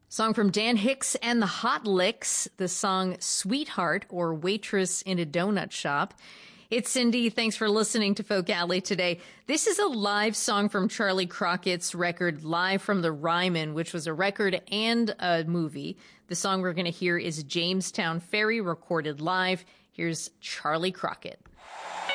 Song from Dan Hicks and the Hot Licks, the song Sweetheart or Waitress in a Donut Shop. It's Cindy. Thanks for listening to Folk Alley today. This is a live song from Charlie Crockett's record Live from the Ryman, which was a record and a movie. The song we're going to hear is Jamestown Ferry, recorded live. Here's Charlie Crockett.